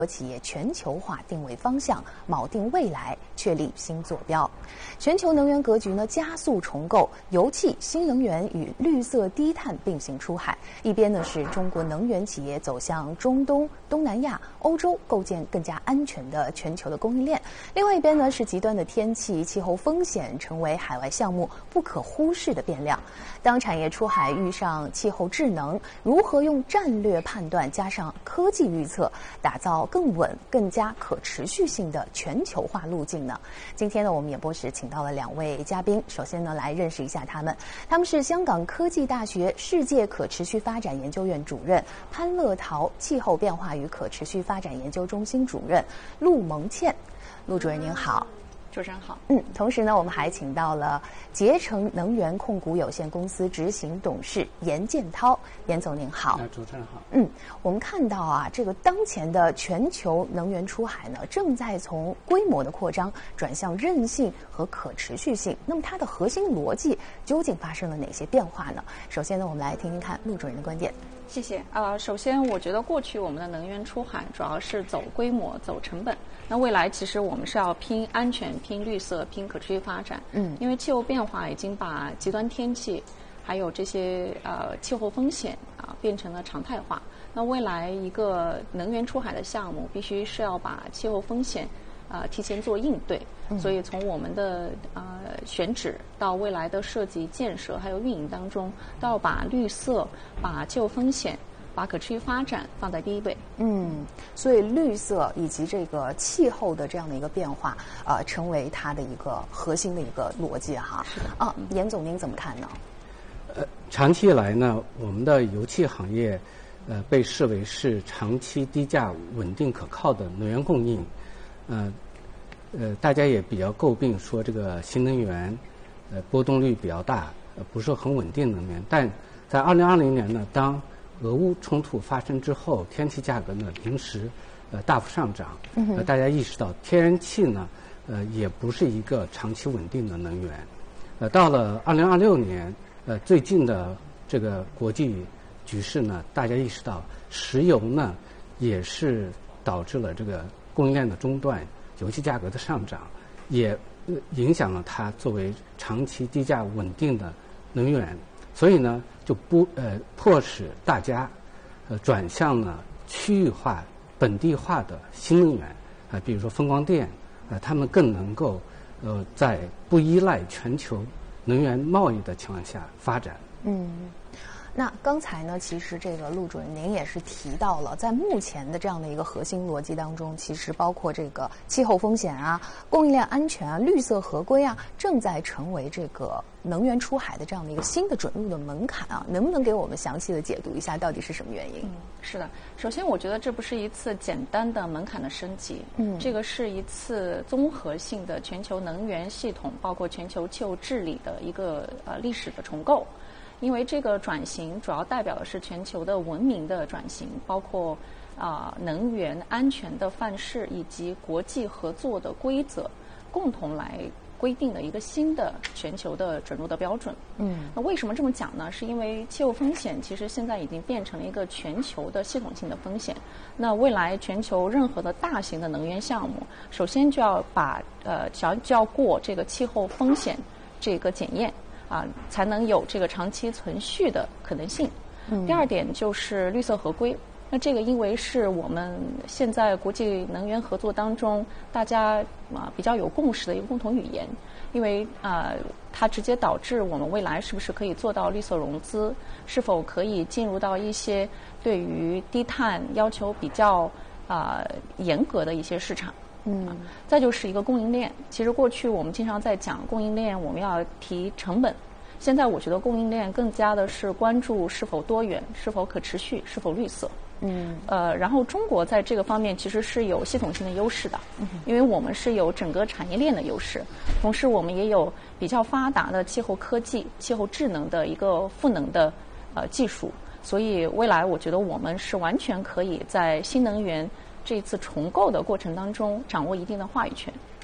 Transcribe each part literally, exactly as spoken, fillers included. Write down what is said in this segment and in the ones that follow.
企业全球化定位方向，锚定未来，确立新坐标。全球能源格局呢加速重构，油气、新能源与绿色低碳并行出海。一边呢是中国能源企业走向中东、东南亚、欧洲，构建更加安全的全球的供应链；另外一边呢是极端的天气、气候风险成为海外项目不可忽视的变量。当产业出海遇上气候智能，如何用战略判断加上科技预测，打造更稳、更加可持续性的全球化路径呢？今天呢，我们演播室请到了两位嘉宾，首先呢，来认识一下他们。他们是香港科技大学世界可持续发展研究院主任潘乐陶，气候变化与可持续发展研究中心主任陆蒙倩。陆主任您好。 主持人好。 嗯，同时呢，我们还请到了捷成能源控股有限公司执行董事严建涛，严总您好。 啊，主持人好。 嗯，我们看到啊，这个当前的全球能源出海呢，正在从规模的扩张转向韧性和可持续性。那么它的核心逻辑究竟发生了哪些变化呢？首先呢，我们来听听看陆主任的观点。 谢谢。呃，首先我觉得过去我们的能源出海主要是走规模、走成本。那未来其实我们是要拼安全、拼绿色、拼可持续发展。嗯，因为气候变化已经把极端天气还有这些呃气候风险啊变成了常态化。那未来一个能源出海的项目必须是要把气候风险啊、呃、提前做应对。嗯、所以从我们的呃选址到未来的设计、建设还有运营当中，都要把绿色、把气候风险、把可持续发展放在第一位。 嗯，所以绿色以及这个气候的这样的一个变化，呃，成为它的一个核心的一个逻辑哈。 是的。 啊，严总您怎么看呢？ 呃，长期以来呢，我们的油气行业，呃，被视为是长期低价、稳定可靠的能源供应。呃，呃，大家也比较诟病说这个新能源，呃，波动率比较大，呃，不是很稳定能源。但在二零二零年呢，当俄乌冲突发生之后，天气价格呢临时呃大幅上涨，呃，大家意识到天然气呢呃也不是一个长期稳定的能源。呃，到了二零二六年，呃，最近的这个国际局势呢，大家意识到石油呢也是导致了这个供应链的中断，油气价格的上涨，也影响了它作为长期低价稳定的能源。所以呢，就不呃迫使大家呃转向了区域化、本地化的新能源啊、呃，比如说风光电啊、呃，他们更能够呃在不依赖全球能源贸易的情况下发展。 嗯。那刚才呢，其实这个陆主任您也是提到了，在目前的这样的一个核心逻辑当中，其实包括这个气候风险啊、供应链安全啊、绿色合规啊，正在成为这个能源出海的这样的一个新的准入的门槛啊。能不能给我们详细的解读一下，到底是什么原因？ 嗯，是的。首先，我觉得这不是一次简单的门槛的升级，嗯，这个是一次综合性的全球能源系统，包括全球气候治理的一个呃历史的重构。因为这个转型主要代表的是全球的文明的转型，包括啊、呃、能源安全的范式以及国际合作的规则，共同来规定的一个新的全球的准入的标准。嗯，那为什么这么讲呢？是因为气候风险其实现在已经变成了一个全球的系统性的风险。那未来全球任何的大型的能源项目，首先就要把呃就要就要过这个气候风险这个检验。啊，才能有这个长期存续的可能性。嗯、第二点就是绿色合规。那这个因为是我们现在国际能源合作当中大家啊比较有共识的一个共同语言，因为啊它直接导致我们未来是不是可以做到绿色融资，是否可以进入到一些对于低碳要求比较啊严格的一些市场。嗯，再就是一个供应链。其实过去我们经常在讲供应链，我们要提成本。现在我觉得供应链更加的是关注是否多元、是否可持续、是否绿色。嗯，呃，然后中国在这个方面其实是有系统性的优势的，嗯、因为我们是有整个产业链的优势，同时我们也有比较发达的气候科技、气候智能的一个赋能的呃技术，所以未来我觉得我们是完全可以在新能源这一次重构的过程当中掌握一定的话语权。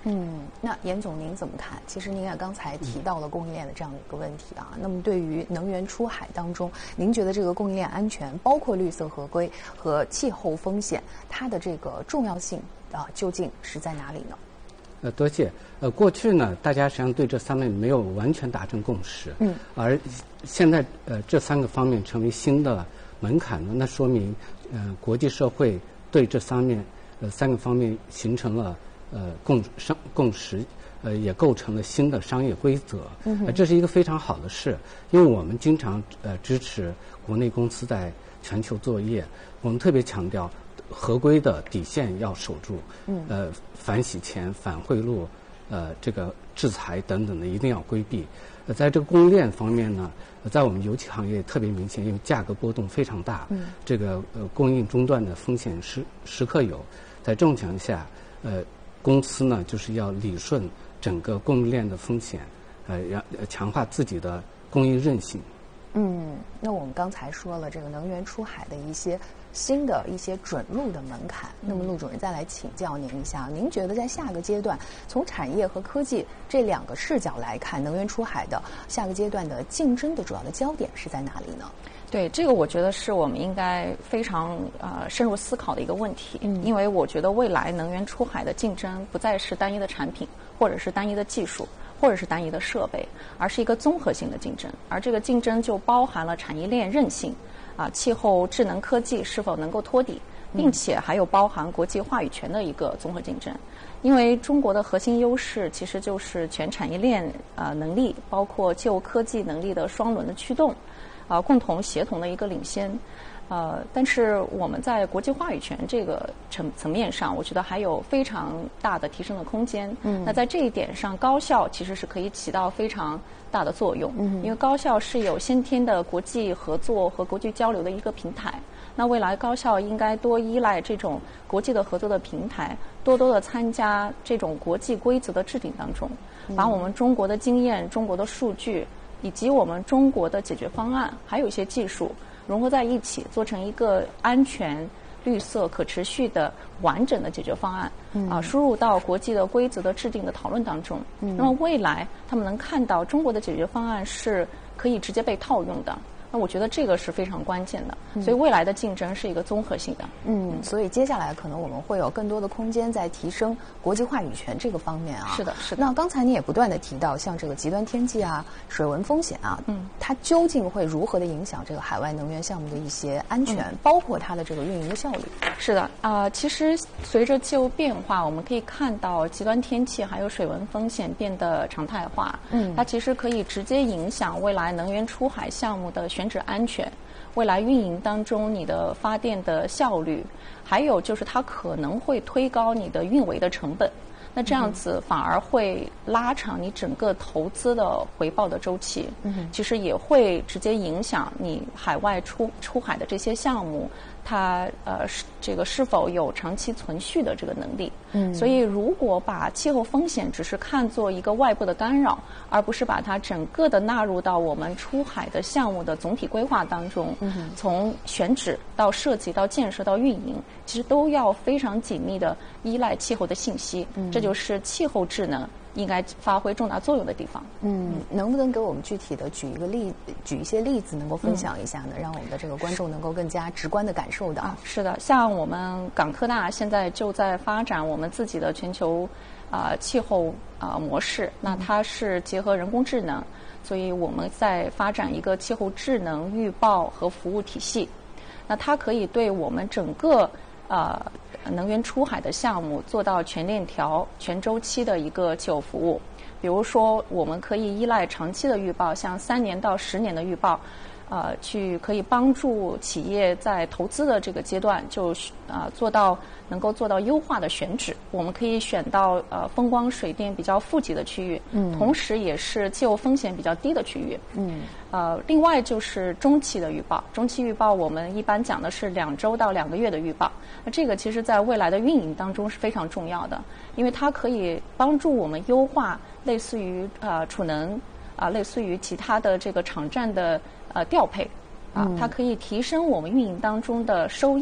嗯，那严总您怎么看？其实您也刚才提到了供应链的这样的一个问题啊。那么对于能源出海当中，您觉得这个供应链安全，包括绿色合规和气候风险，它的这个重要性啊，究竟是在哪里呢？ 呃，多谢。呃，过去呢，大家实际上对这三面没有完全达成共识。嗯。而现在，呃，这三个方面成为新的门槛呢，那说明，呃，国际社会对这三面，呃，三个方面形成了呃共商共识，呃，也构成了新的商业规则。嗯。呃，这是一个非常好的事，因为我们经常呃支持国内公司在全球作业，我们特别强调。合规的底线要守住，嗯，呃，反洗钱、反贿赂，呃，这个制裁等等的一定要规避。呃，在这个供应链方面呢，在我们油气行业特别明显，因为价格波动非常大，嗯，这个呃供应中断的风险时时刻有。在这种情况下，呃，公司呢就是要理顺整个供应链的风险，呃，让强化自己的供应韧性。 嗯，那我们刚才说了这个能源出海的一些新的一些准入的门槛，那么陆主任再来请教您一下，您觉得在下个阶段，从产业和科技这两个视角来看，能源出海的下个阶段的竞争的主要的焦点是在哪里呢？ 对，这个我觉得是我们应该非常呃深入思考的一个问题，嗯，因为我觉得未来能源出海的竞争不再是单一的产品，或者是单一的技术。或者是单一的设备，而是一个综合性的竞争，而这个竞争就包含了产业链韧性，啊，气候智能科技是否能够托底，并且还有包含国际话语权的一个综合竞争。因为中国的核心优势其实就是全产业链呃能力，包括气候科技能力的双轮的驱动，啊、呃，共同协同的一个领先。呃，但是我们在国际话语权这个层层面上，我觉得还有非常大的提升的空间。嗯，那在这一点上，高校其实是可以起到非常大的作用。嗯，因为高校是有先天的国际合作和国际交流的一个平台。那未来高校应该多依赖这种国际的合作的平台，多多的参加这种国际规则的制定当中，把我们中国的经验、中国的数据以及我们中国的解决方案，还有一些技术。融合在一起，做成一个安全、绿色、可持续的完整的解决方案，嗯、啊，输入到国际的规则的制定的讨论当中。嗯、那么未来他们能看到中国的解决方案是可以直接被套用的。那我觉得这个是非常关键的，所以未来的竞争是一个综合性的。 嗯，所以接下来可能我们会有更多的空间在提升国际话语权这个方面啊。 是的，是的。 那刚才你也不断的提到，像这个极端天气啊、水文风险啊，嗯，它究竟会如何的影响这个海外能源项目的一些安全，嗯、包括它的这个运营的效率？ 是的，啊、呃，其实随着气候变化，我们可以看到极端天气还有水文风险变得常态化。嗯，它其实可以直接影响未来能源出海项目的选址安全，未来运营当中你的发电的效率，还有就是它可能会推高你的运维的成本。那这样子反而会拉长你整个投资的回报的周期，嗯，其实也会直接影响你海外出出海的这些项目，它呃是这个是否有长期存续的这个能力。嗯，所以如果把气候风险只是看作一个外部的干扰，而不是把它整个的纳入到我们出海的项目的总体规划当中，嗯，从选址到设计到建设到运营，其实都要非常紧密的依赖气候的信息。嗯，这就是气候智能应该发挥重大作用的地方。 嗯，能不能给我们具体的举一个例，举一些例子，能够分享一下呢？嗯、让我们的这个观众能够更加直观的感受到。 啊，是的，像我们港科大现在就在发展我们自己的全球啊、呃、气候啊、呃、模式，那它是结合人工智能，所以我们在发展一个气候智能预报和服务体系。那它可以对我们整个呃能源出海的项目做到全链条、全周期的一个气候服务。比如说，我们可以依赖长期的预报，像三年到十年的预报，呃，去可以帮助企业在投资的这个阶段就啊、呃、做到能够做到优化的选址。我们可以选到呃风光水电比较富集的区域，嗯，同时也是气候风险比较低的区域，嗯。呃，另外就是中期的预报，中期预报我们一般讲的是两周到两个月的预报。那这个其实在未来的运营当中是非常重要的，因为它可以帮助我们优化类似于呃储能啊、呃，类似于其他的这个场站的呃调配啊，它可以提升我们运营当中的收益，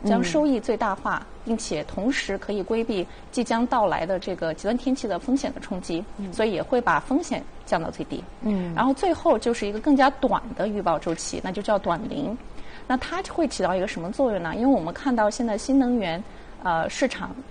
将收益最大化，并且同时可以规避即将到来的这个极端天气的风险的冲击，嗯、所以也会把风险降到最低。嗯，然后最后就是一个更加短的预报周期，那就叫短零。那它会起到一个什么作用呢？因为我们看到现在新能源呃市场